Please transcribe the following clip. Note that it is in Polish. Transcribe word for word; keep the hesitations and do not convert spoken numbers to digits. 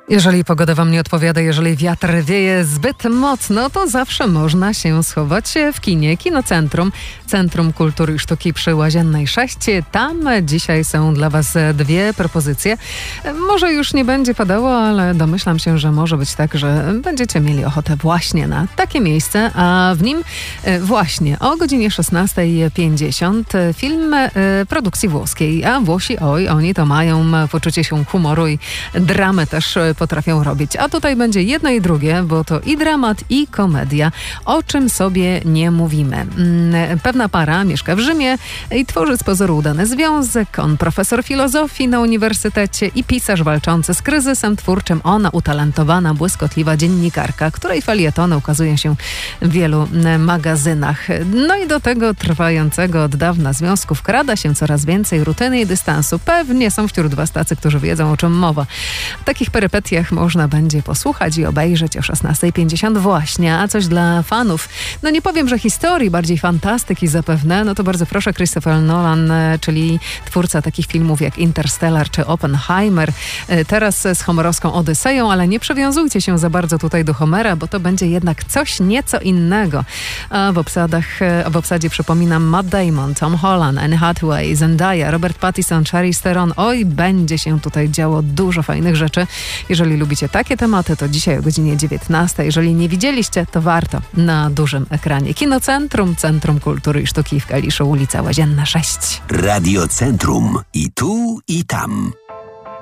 Jeżeli pogoda wam nie odpowiada, jeżeli wiatr wieje zbyt mocno, to zawsze można się schować w kinie. Kinocentrum, Centrum Kultury i Sztuki przy Łaziennej sześć. Tam dzisiaj są dla was dwie propozycje. Może już nie będzie padało, ale domyślam się, że może być tak, że będziecie mieli ochotę właśnie na takie miejsce, a w nim właśnie o godzinie szesnasta pięćdziesiąt film produkcji włoskiej. A Włosi, oj, oni to mają poczucie się humoru i dramę też potrafią robić. A tutaj będzie jedno i drugie, bo to i dramat, i komedia. O czym sobie nie mówimy. Pewna para mieszka w Rzymie i tworzy z pozoru udany związek. On profesor filozofii na uniwersytecie i pisarz walczący z kryzysem twórczym. Ona utalentowana, błyskotliwa dziennikarka, której felietony ukazują się w wielu magazynach. No i do tego trwającego od dawna związku wkrada się coraz więcej rutyny i dystansu. Pewnie są wśród was tacy, którzy wiedzą, o czym mowa. Takich perypetiach można będzie posłuchać i obejrzeć o szesnasta pięćdziesiąt właśnie, a coś dla fanów. No nie powiem, że historii, bardziej fantastyki zapewne, no to bardzo proszę, Christopher Nolan, czyli twórca takich filmów jak Interstellar czy Oppenheimer, teraz z homerowską Odyseją, ale nie przywiązujcie się za bardzo tutaj do Homera, bo to będzie jednak coś nieco innego. A w obsadach, w obsadzie przypominam Matt Damon, Tom Holland, Anne Hathaway, Zendaya, Robert Pattinson, Charlize Theron. Oj, będzie się tutaj działo dużo fajnych rzeczy. Jeżeli lubicie takie tematy, to dzisiaj o godzinie dziewiętnastej. Jeżeli nie widzieliście, to warto na dużym ekranie. Kinocentrum, Centrum Kultury i Sztuki w Kaliszu, ulica Łazienna sześć. Radio Centrum. I tu, i tam.